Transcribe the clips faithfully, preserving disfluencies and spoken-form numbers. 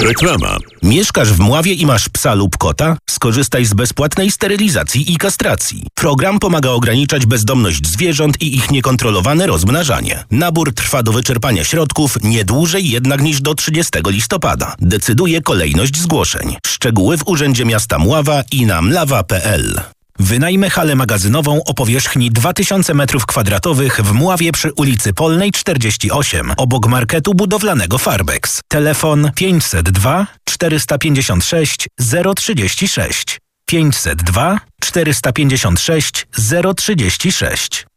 Reklama. Mieszkasz w Mławie i masz psa lub kota? Skorzystaj z bezpłatnej sterylizacji i kastracji. Program pomaga ograniczać bezdomność zwierząt i ich niekontrolowane rozmnażanie. Nabór trwa do wyczerpania środków, nie dłużej jednak niż do trzydziestego listopada. Decyduje kolejność zgłoszeń. Szczegóły w Urzędzie Miasta Mława i na mlawa kropka p l. Wynajmę halę magazynową o powierzchni dwa tysiące metrów kwadratowych w Mławie przy ulicy Polnej czterdzieści osiem, obok marketu budowlanego Farbex. Telefon pięćset dwa czterysta pięćdziesiąt sześć zero trzydzieści sześć. pięćset dwa czterysta pięćdziesiąt sześć zero trzydzieści sześć.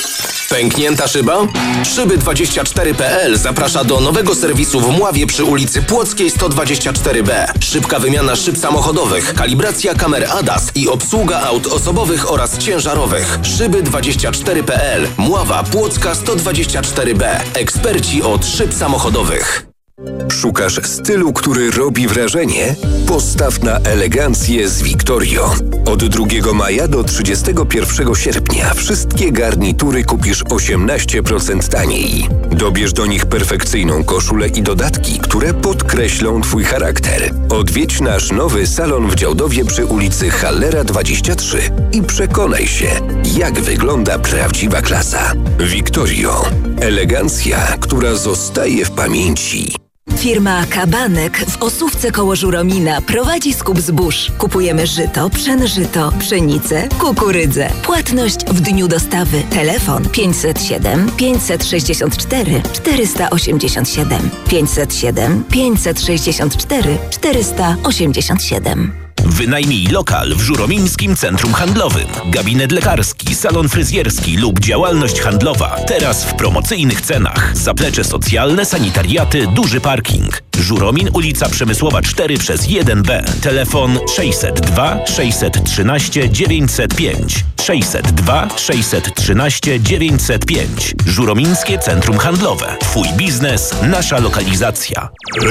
Pęknięta szyba? Szyby dwadzieścia cztery kropka p l zaprasza do nowego serwisu w Mławie przy ulicy Płockiej sto dwadzieścia cztery b. Szybka wymiana szyb samochodowych, kalibracja kamer A D A S i obsługa aut osobowych oraz ciężarowych. Szyby dwadzieścia cztery kropka p l. Mława Płocka sto dwadzieścia cztery b. Eksperci od szyb samochodowych. Szukasz stylu, który robi wrażenie? Postaw na elegancję z Victorio. Od drugiego maja do trzydziestego pierwszego sierpnia wszystkie garnitury kupisz osiemnaście procent taniej. Dobierz do nich perfekcyjną koszulę i dodatki, które podkreślą Twój charakter. Odwiedź nasz nowy salon w Działdowie przy ulicy Hallera dwadzieścia trzy i przekonaj się, jak wygląda prawdziwa klasa. Victorio. Elegancja, która zostaje w pamięci. Firma Kabanek w Osówce koło Żuromina prowadzi skup zbóż. Kupujemy żyto, pszenżyto, pszenicę, kukurydzę. Płatność w dniu dostawy. Telefon pięćset siedem pięćset sześćdziesiąt cztery czterysta osiemdziesiąt siedem. pięćset siedem pięćset sześćdziesiąt cztery czterysta osiemdziesiąt siedem. Wynajmij lokal w Żuromińskim Centrum Handlowym. Gabinet lekarski, salon fryzjerski lub działalność handlowa. Teraz w promocyjnych cenach. Zaplecze socjalne, sanitariaty, duży parking. Żuromin, ulica Przemysłowa cztery przez jeden b. Telefon sześćset dwa sześćset trzynaście dziewięćset pięć. sześćset dwa sześćset trzynaście dziewięćset pięć. Żuromińskie Centrum Handlowe. Twój biznes, nasza lokalizacja.